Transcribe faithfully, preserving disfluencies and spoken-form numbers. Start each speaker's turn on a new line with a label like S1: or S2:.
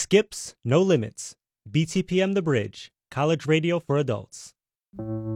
S1: skips, no limits. B T P M The Bridge, college radio for adults.